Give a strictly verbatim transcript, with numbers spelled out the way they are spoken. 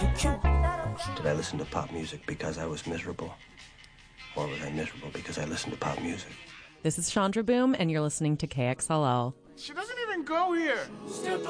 Did I listen to pop music because I was miserable? Or was I miserable because I listened to pop music? This is Chandra Boom, and you're listening to K X L L. She doesn't even go here.